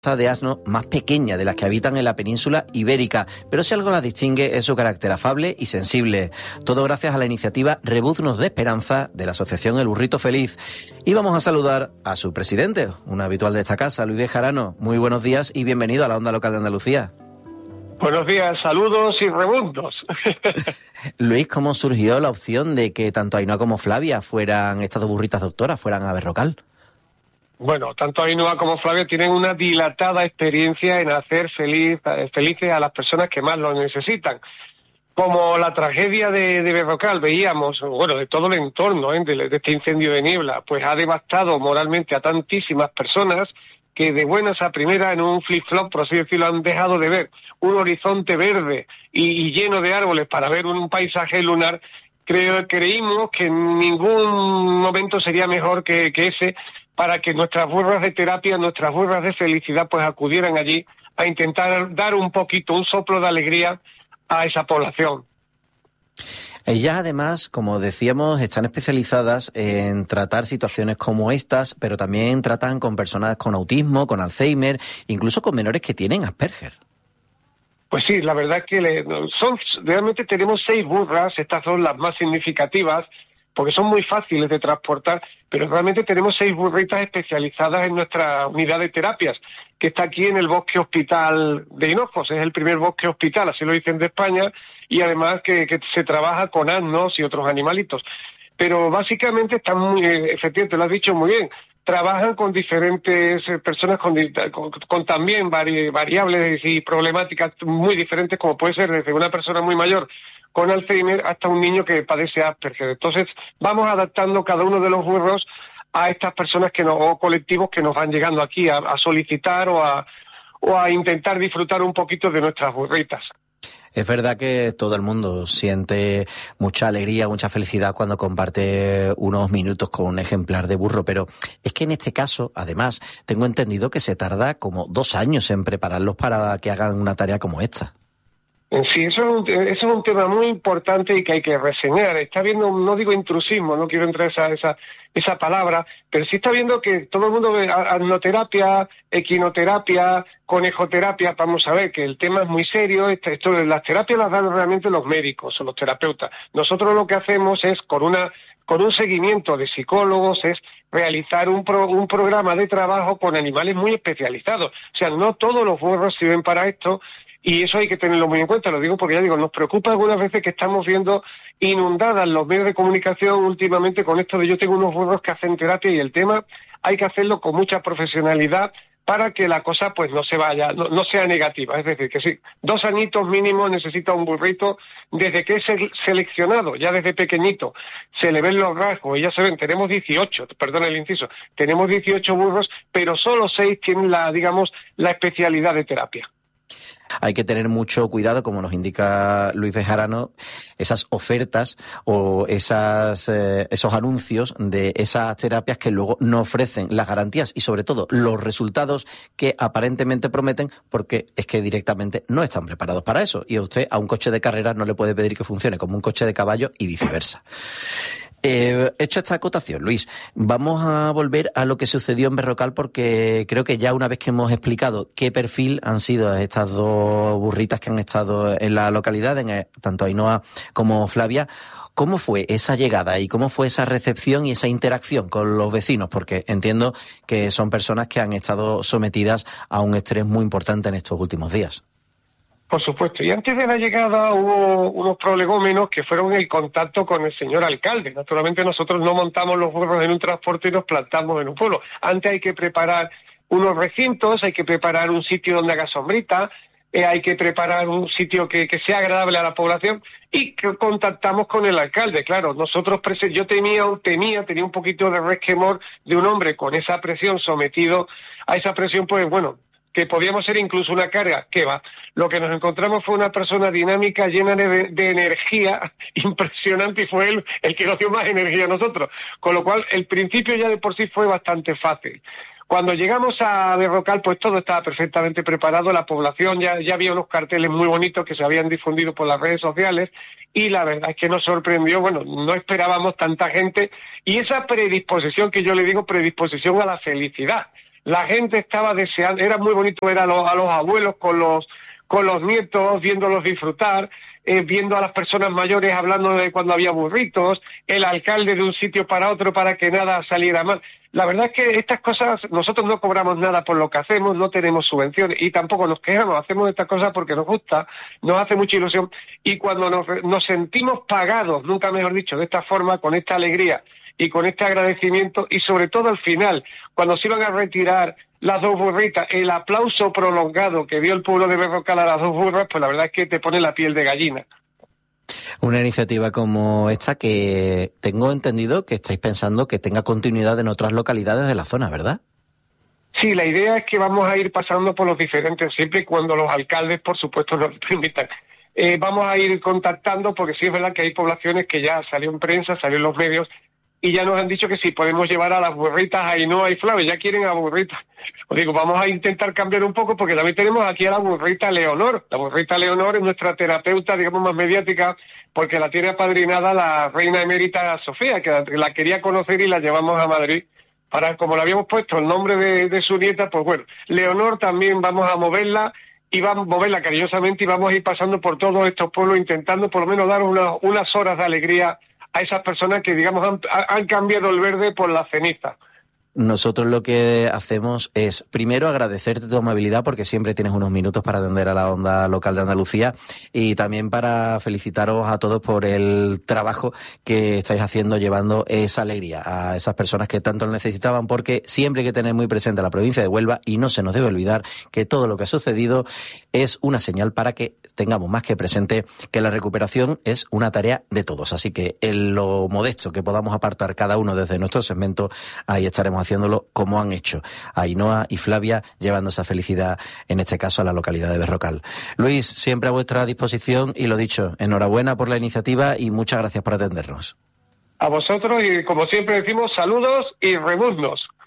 de asno más pequeña de las que habitan en la península ibérica, pero si algo la distingue es su carácter afable y sensible. Todo gracias a la iniciativa Rebuznos de Esperanza de la asociación El Burrito Feliz. Y vamos a saludar a su presidente, un habitual de esta casa, Luis Bejarano. Muy buenos días y bienvenido a la Onda Local de Andalucía. Buenos días, saludos y rebundos. Luis, ¿cómo surgió la opción de que tanto Ainhoa como Flavia fueran, estas dos burritas doctoras, fueran a Berrocal? Bueno, tanto Ainhoa como Flavia tienen una dilatada experiencia en hacer felices a las personas que más lo necesitan. Como la tragedia de Berrocal, veíamos, bueno, de todo el entorno, de este incendio de niebla, pues ha devastado moralmente a tantísimas personas que de buenas a primeras, en un flip-flop, por así decirlo, han dejado de ver un horizonte verde y lleno de árboles para ver un paisaje lunar. Creímos que en ningún momento sería mejor que ese, para que nuestras burras de terapia, nuestras burras de felicidad, pues acudieran allí a intentar dar un poquito, un soplo de alegría a esa población. Ellas, además, como decíamos, están especializadas en tratar situaciones como estas, pero también tratan con personas con autismo, con Alzheimer, incluso con menores que tienen Asperger. Pues sí, la verdad que realmente tenemos 6 burras, estas son las más significativas, porque son muy fáciles de transportar, pero realmente tenemos 6 burritas especializadas en nuestra unidad de terapias, que está aquí en el Bosque Hospital de Hinojos, es el primer bosque hospital, así lo dicen de España, y además que se trabaja con asnos y otros animalitos. Pero básicamente están muy, efectivamente, lo has dicho muy bien, trabajan con diferentes personas con también variables y problemáticas muy diferentes, como puede ser desde una persona muy mayor con Alzheimer hasta un niño que padece Asperger. Entonces, vamos adaptando cada uno de los burros a estas personas o colectivos que nos van llegando aquí a solicitar o a intentar disfrutar un poquito de nuestras burritas. Es verdad que todo el mundo siente mucha alegría, mucha felicidad cuando comparte unos minutos con un ejemplar de burro, pero es que en este caso, además, tengo entendido que se tarda como 2 años en prepararlos para que hagan una tarea como esta. Sí, eso es un tema muy importante y que hay que reseñar. Está viendo, no digo intrusismo, no quiero entrar esa palabra, pero sí está viendo que todo el mundo ve arnoterapia, equinoterapia, conejoterapia. Vamos a ver que el tema es muy serio. Las terapias las dan realmente los médicos o los terapeutas. Nosotros lo que hacemos es, con un seguimiento de psicólogos, es realizar un programa de trabajo con animales muy especializados. O sea, no todos los burros sirven para esto. Y eso hay que tenerlo muy en cuenta, lo digo porque ya digo, nos preocupa algunas veces que estamos viendo inundadas los medios de comunicación últimamente con esto de yo tengo unos burros que hacen terapia, y el tema hay que hacerlo con mucha profesionalidad para que la cosa pues no sea negativa. Es decir, que sí, 2 añitos mínimo necesita un burrito desde que es seleccionado, ya desde pequeñito, se le ven los rasgos, y ya se ven, tenemos 18, perdón el inciso, tenemos 18 burros, pero solo 6 tienen la especialidad de terapia. Hay que tener mucho cuidado, como nos indica Luis Bejarano, esas ofertas o esos anuncios de esas terapias que luego no ofrecen las garantías y sobre todo los resultados que aparentemente prometen, porque es que directamente no están preparados para eso. Y a usted, a un coche de carreras, no le puede pedir que funcione como un coche de caballo y viceversa. Hecho esta acotación, Luis, vamos a volver a lo que sucedió en Berrocal, porque creo que ya una vez que hemos explicado qué perfil han sido estas dos burritas que han estado en la localidad, tanto Ainhoa como Flavia, ¿cómo fue esa llegada y cómo fue esa recepción y esa interacción con los vecinos? Porque entiendo que son personas que han estado sometidas a un estrés muy importante en estos últimos días. Por supuesto, y antes de la llegada hubo unos prolegómenos que fueron el contacto con el señor alcalde. Naturalmente nosotros no montamos los burros en un transporte y nos plantamos en un pueblo. Antes hay que preparar unos recintos, hay que preparar un sitio donde haga sombrita, hay que preparar un sitio que sea agradable a la población, y que contactamos con el alcalde. Claro, nosotros yo tenía un poquito de resquemor de un hombre con esa presión, sometido a esa presión, pues bueno, que podíamos ser incluso una carga, ¿qué va? Lo que nos encontramos fue una persona dinámica, llena de energía, impresionante, y fue él el que nos dio más energía a nosotros. Con lo cual, el principio ya de por sí fue bastante fácil. Cuando llegamos a Berrocal, pues todo estaba perfectamente preparado, la población ya había unos carteles muy bonitos que se habían difundido por las redes sociales, y la verdad es que nos sorprendió, bueno, no esperábamos tanta gente, y esa predisposición que yo le digo, predisposición a la felicidad. la gente estaba deseando, era muy bonito ver a los abuelos con los nietos, viéndolos disfrutar, viendo a las personas mayores hablando de cuando había burritos, el alcalde de un sitio para otro para que nada saliera mal. La verdad es que estas cosas, nosotros no cobramos nada por lo que hacemos, no tenemos subvenciones y tampoco nos quejamos, hacemos estas cosas porque nos gusta, nos hace mucha ilusión y cuando nos sentimos pagados, nunca mejor dicho, de esta forma, con esta alegría y con este agradecimiento y sobre todo al final, cuando se iban a retirar las dos burritas, el aplauso prolongado que dio el pueblo de Berrocal a las dos burras, pues la verdad es que te pone la piel de gallina. Una iniciativa como esta que tengo entendido que estáis pensando que tenga continuidad en otras localidades de la zona, ¿verdad? Sí, la idea es que vamos a ir pasando por los diferentes, siempre y cuando los alcaldes, por supuesto, nos permitan. Vamos a ir contactando, porque sí es verdad que hay poblaciones que ya salió en prensa, salió en los medios, y ya nos han dicho que sí, podemos llevar a las burritas a Ainhoa y Flavia, ya quieren a burritas. Os digo, vamos a intentar cambiar un poco, porque también tenemos aquí a la burrita Leonor. La burrita Leonor es nuestra terapeuta, digamos, más mediática, porque la tiene apadrinada la reina emérita Sofía, que la quería conocer y la llevamos a Madrid. Como le habíamos puesto el nombre de su nieta, pues bueno, Leonor también vamos a moverla, y vamos a moverla cariñosamente, y vamos a ir pasando por todos estos pueblos, intentando por lo menos dar unas horas de alegría a esas personas que, digamos, han cambiado el verde por la ceniza. Nosotros lo que hacemos es, primero, agradecerte tu amabilidad porque siempre tienes unos minutos para atender a la onda local de Andalucía y también para felicitaros a todos por el trabajo que estáis haciendo llevando esa alegría a esas personas que tanto lo necesitaban, porque siempre hay que tener muy presente la provincia de Huelva y no se nos debe olvidar que todo lo que ha sucedido es una señal para que tengamos más que presente que la recuperación es una tarea de todos. Así que en lo modesto que podamos apartar cada uno desde nuestro segmento, ahí estaremos haciéndolo como han hecho Ainhoa y Flavia, llevando esa felicidad, en este caso, a la localidad de Berrocal. Luis, siempre a vuestra disposición y lo dicho, enhorabuena por la iniciativa y muchas gracias por atendernos. A vosotros y, como siempre decimos, saludos y rebuznos.